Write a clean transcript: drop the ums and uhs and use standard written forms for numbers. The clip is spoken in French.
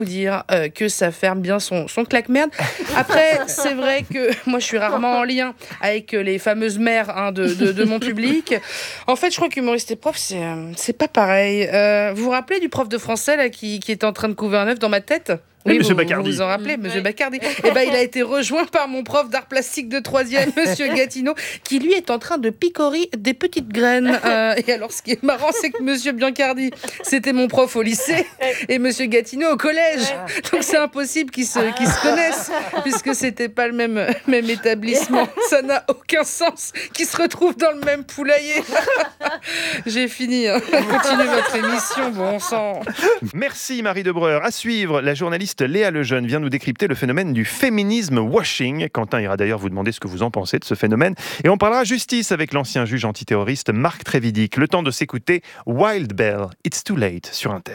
vous dire que ça ferme bien son claque-merde. Après, c'est vrai que moi, je suis rarement en lien avec les fameuses mères de mon public. En fait, je crois qu'humoriste et prof, c'est pas pareil. Vous vous rappelez du prof de français là, qui était en train de couver un œuf dans ma tête ? Oui, Monsieur vous Bacardi. vous en rappelez, Monsieur Bacardi. Eh ben, il a été rejoint par mon prof d'art plastique de 3e, Monsieur Gatineau, qui lui est en train de picorer des petites graines. Et alors, ce qui est marrant, c'est que Monsieur Biancardi, c'était mon prof au lycée, et Monsieur Gatineau au collège. Donc c'est impossible qu'ils se connaissent, puisque c'était pas le même établissement. Ça n'a aucun sens qu'ils se retrouvent dans le même poulailler. J'ai fini. Continuez votre émission, bon sang. Merci Marie Debreur. À suivre, la journaliste Léa Lejeune vient nous décrypter le phénomène du féminisme washing. Quentin ira d'ailleurs vous demander ce que vous en pensez de ce phénomène. Et on parlera justice avec l'ancien juge antiterroriste Marc Trévidic. Le temps de s'écouter Wild Bell, It's Too Late sur Inter.